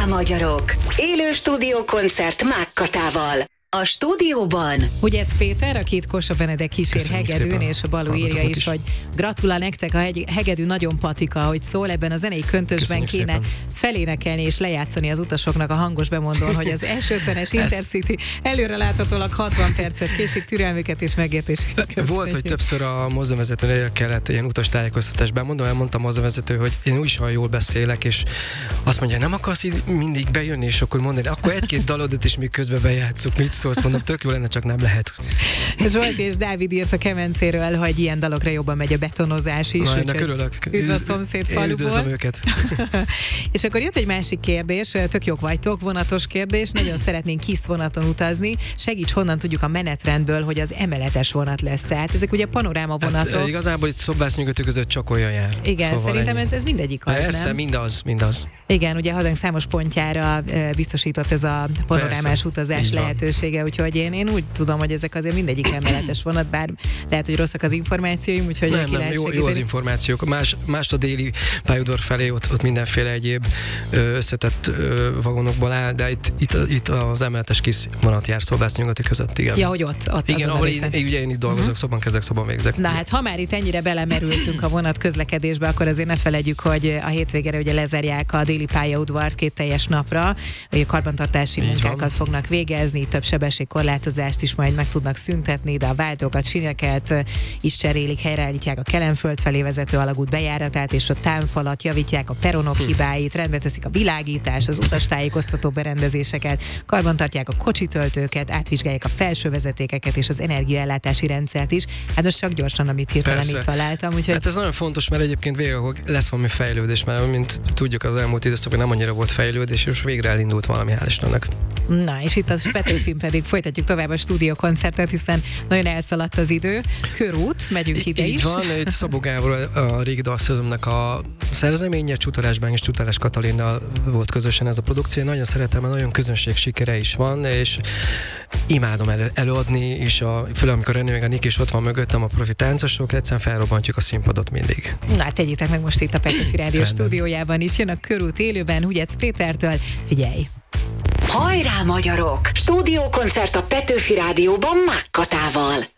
Magyarok! Élő stúdiókoncert Mákkatával. A stúdióban Ugyec Péter, akit Kósa Benedek kísér hegedűn, szépen. és a Balú írja is, hogy gratulál nektek, a hegedű nagyon patika, hogy szól, ebben a zenei köntösben Köszönjük kéne szépen. felénekelni és lejátszani az utasoknak a hangos bemondón, hogy az S50-es Intercity előrelátatólag 60 percet késik, türelmüket és megértésüket. Volt, hogy többször a mozdonyvezetőnél kellett ilyen utastájékoztatást bemondom, elmondta a mozdonyvezető, hogy én úgyis olyan jól beszélek, és azt mondja, nem akarsz így mindig bejönni, és akkor mondani, akkor egy-két dalodat is még közben bejátszuk, mit szólsz, mondom, tök jó lenne, csak nem lehet. Zsolt és Dávid írt a Kemencéről, hogy ilyen dalokra jobban megy a betonozás is. Ennek örülök. Üdv a szomszéd Én üdvözlöm faluból. őket. És akkor jött egy másik kérdés, tök jók vagytok, vonatos kérdés, nagyon szeretnénk KISZ vonaton utazni, segíts, honnan tudjuk a menetrendből, hogy az emeletes vonat lesz. Hát ezek ugye panoráma vonatok. Hát, igazából itt szobásznyugató között csak olyan jár. Igen, Szóval szerintem ennyi. ez mindegyik az, Persze, nem? mindaz. Igen, ugye hazánk számos pontjára biztosított ez a panorámás Persze, utazás így van. lehetősége, úgyhogy én úgy tudom, hogy ezek azért mindegyik emeletes vonat, bár lehet, hogy rosszak az információim, úgyhogy ki Nem, lehet jó az segíteni. információk. Más a déli pályaudvar felé, ott mindenféle egyéb összetett vagonokból áll, de itt az emeletes KISZ vonat jár Szobász-Nyugati között, igen. Ja, hogy ott Igen, azon a ahol részen. én itt dolgozok, szobban kezdek, szobban végzek. Na hát, ha már itt ennyire belemerültünk a vonat közlekedésbe, akkor azért ne feledjük, hogy a hétvégére ugye lezárják a déli pályaudvart 2 teljes napra, hogy karbantartási Így munkákat van. fognak végezni, több sebességkorlátozást is majd meg tudnak szüntetni, de a váltókat, síneket is cserélik, helyreállítják a Kelenföld felé vezető alagút bejáratát, és a támfalat, javítják a peronok hibáit, rendbe teszik a világítást, az utastájékoztató berendezéseket, karbantartják a kocsitöltőket, átvizsgálják a felső vezetékeket és az energiaellátási rendszert is. Hát most csak gyorsan, amit hirtelen Persze. itt találtam, úgyhogy Hát ez nagyon fontos, mert egyébként végre lesz valami fejlődés, mert mint tudjuk, az elmúlt időszakban nem annyira volt fejlődés, és végre elindult valami, hál' Istennek. na, és itt a Petőfin pedig folytatjuk tovább a stúdiókoncertet, hiszen nagyon elszaladt az idő. Körút, megyünk ide Így is. van, itt Szabó Gábor, a régi dalszezonnak a szerzeménye, Csutalás Bánk és Csutalás Katalinnal volt közösen ez a produkció. Nagyon szeretem, mert nagyon közönség sikere is van, és imádom előadni, és főleg amikor René meg a Nik is ott van mögöttem, a profi táncosok, egyszerűen felrobbantjuk a színpadot mindig. Na, hát tegyétek meg most itt a Petőfi Rádió Rendben. stúdiójában is. Jön a Körút élőben, Ugyec Pétertől. Figyelj! Hajrá Magyarok! Stúdiókoncert a Petőfi Rádióban Mákkatával.